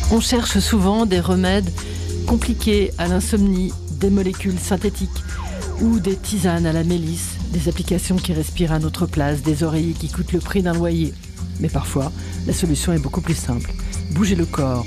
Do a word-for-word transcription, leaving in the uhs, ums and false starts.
On cherche souvent des remèdes compliqués à l'insomnie, des molécules synthétiques ou des tisanes à la mélisse, des applications qui respirent à notre place, des oreillers qui coûtent le prix d'un loyer. Mais parfois, la solution est beaucoup plus simple. Bouger le corps,